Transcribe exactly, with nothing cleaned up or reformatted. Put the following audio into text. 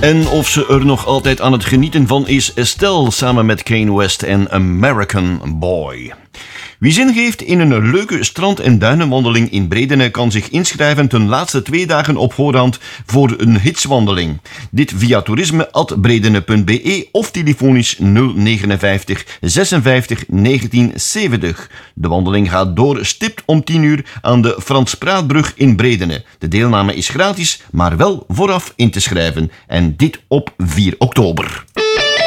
En of ze er nog altijd aan het genieten van is Estelle samen met Kanye West en American Boy. Wie zin heeft in een leuke strand- en duinenwandeling in Bredene kan zich inschrijven ten laatste twee dagen op voorhand voor een hitswandeling. Dit via toerisme at bredene punt be of telefonisch nul negenenvijftig zesenvijftig negentien zeventig. De wandeling gaat door stipt om tien uur aan de Frans Praatbrug in Bredene. De deelname is gratis, maar wel vooraf in te schrijven. En dit op vier oktober.